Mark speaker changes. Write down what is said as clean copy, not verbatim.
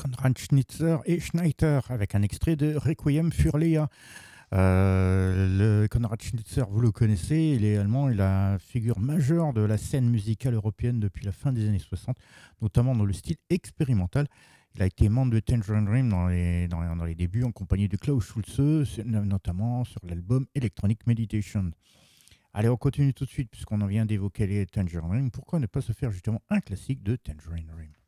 Speaker 1: Konrad Schnitzer et Schneider avec un extrait de Requiem für Lea. Le Konrad Schnitzer, vous le connaissez, il est allemand, il est la figure majeure de la scène musicale européenne depuis la fin des années 60, notamment dans le style expérimental. Il a été membre de Tangerine Dream dans les débuts en compagnie de Klaus Schulze, notamment sur l'album Electronic Meditation. Allez, on continue tout de suite puisqu'on en vient d'évoquer les Tangerine Dream. Pourquoi ne pas se faire justement un classique de Tangerine Dream?